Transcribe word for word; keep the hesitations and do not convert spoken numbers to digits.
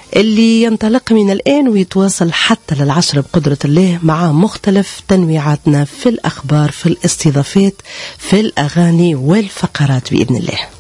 اللي ينطلق من الآن ويتواصل حتى للعشرة بقدرة الله مع مختلف تنويعاتنا في الأخبار، في الاستضافات، في الأغاني والفقرات بإذن الله.